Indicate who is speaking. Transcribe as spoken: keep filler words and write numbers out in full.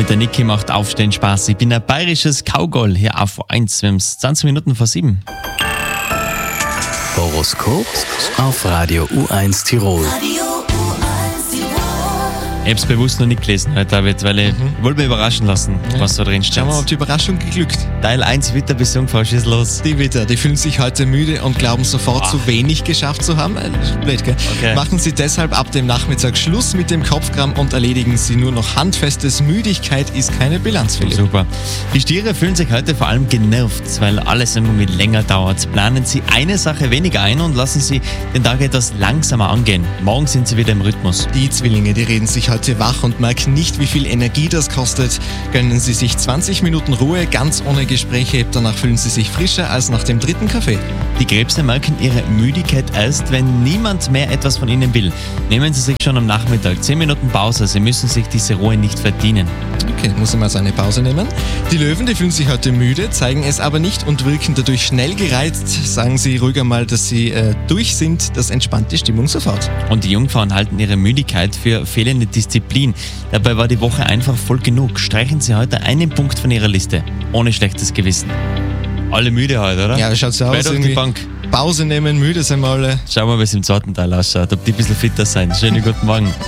Speaker 1: Mit der Niki macht Aufstehen Spaß. Ich bin ein bayerisches Cowgirl hier auf eins. Wir haben es zwanzig Minuten vor sieben.
Speaker 2: Horoskop auf Radio U eins Tirol.
Speaker 1: Ich habe es bewusst noch nicht gelesen heute, David, weil ich
Speaker 3: Mhm.
Speaker 1: wollte mich überraschen lassen, was da drin steht.
Speaker 3: Schauen wir mal, ob die Überraschung geglückt.
Speaker 1: Teil eins Witter bis Jungfrau, schieß los.
Speaker 3: Die Witter, die fühlen sich heute müde und glauben sofort zu wenig geschafft zu haben. Äh, Blöd, gell?
Speaker 1: Okay.
Speaker 3: Machen Sie deshalb ab dem Nachmittag Schluss mit dem Kopfkram und erledigen Sie nur noch Handfestes. Müdigkeit ist keine Bilanzfälle.
Speaker 1: Super. Die Stiere fühlen sich heute vor allem genervt, weil alles irgendwie länger dauert. Planen Sie eine Sache weniger ein und lassen Sie den Tag etwas langsamer angehen. Morgen sind Sie wieder im Rhythmus.
Speaker 3: Die Zwillinge, die reden sich heute wach und merken nicht, wie viel Energie das kostet. Gönnen Sie sich zwanzig Minuten Ruhe, ganz ohne Gespräche. Danach fühlen Sie sich frischer als nach dem dritten Kaffee.
Speaker 1: Die Krebse merken ihre Müdigkeit erst, wenn niemand mehr etwas von ihnen will. Nehmen Sie sich schon am Nachmittag zehn Minuten Pause. Sie müssen sich diese Ruhe nicht verdienen.
Speaker 3: Okay, muss ich mal so eine Pause nehmen. Die Löwen, die fühlen sich heute müde, zeigen es aber nicht und wirken dadurch schnell gereizt. Sagen Sie ruhiger mal, dass Sie äh, durch sind. Das entspannt die Stimmung sofort.
Speaker 1: Und die Jungfrauen halten ihre Müdigkeit für fehlende Disziplin. Dabei war die Woche einfach voll genug. Streichen Sie heute einen Punkt von Ihrer Liste. Ohne schlechtes Gewissen. Alle müde heute, oder?
Speaker 3: Ja, schaut so
Speaker 1: Quer
Speaker 3: aus.
Speaker 1: durch die
Speaker 3: Irgendwie
Speaker 1: Bank.
Speaker 3: Pause nehmen, müde sind wir alle.
Speaker 1: Schauen wir mal, wie es im zweiten Teil ausschaut. Ob die ein bisschen fitter sein. Schönen guten Morgen.